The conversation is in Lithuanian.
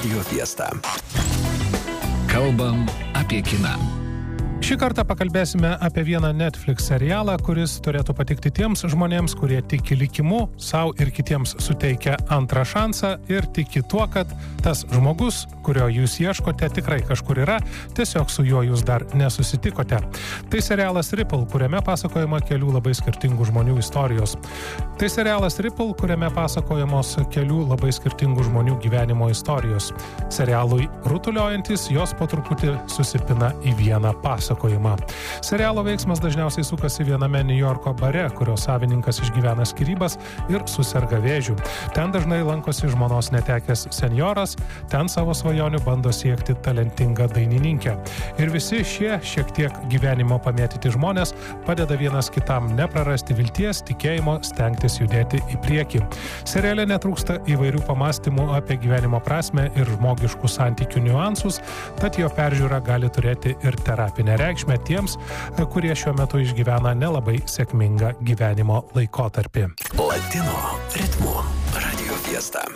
Radio Fiesta. Kalbam apie kiną. Šį kartą pakalbėsime apie vieną Netflix serialą, kuris turėtų patikti tiems žmonėms, kurie tiki likimu, savo ir kitiems suteikia antrą šansą ir tiki tuo, kad tas žmogus, kurio jūs ieškote, tikrai kažkur yra, tiesiog su juo jūs dar nesusitikote. Tai serialas Ripple, kuriame pasakojama kelių labai skirtingų žmonių istorijos. Tai serialas Ripple, kuriame pasakojamos kelių labai skirtingų žmonių gyvenimo istorijos. Serialui rutuliojantis, jos po truputį susipina į vieną pasakojimą. Serialo veiksmas dažniausiai sukasi viename New Yorko bare, kurio savininkas išgyvena skyrybas ir suserga vėžiu. Ten dažnai lankosi žmonos netekęs senjoras, ten savo svajonių bando siekti talentinga dainininkė. Ir visi šie šiek tiek gyvenimo pamėtyti žmonės padeda vienas kitam neprarasti vilties, tikėjimo, stengtis judėti į priekį. Seriale netrūksta įvairių pamastymų apie gyvenimo prasmę ir žmogiškų santykių niuansus, tad jo peržiūra gali turėti ir terapinę reikšmę tiems, kurie šiuo metu išgyvena nelabai sėkmingą gyvenimo laikotarpį. Latino ritmu Radio Fiesta.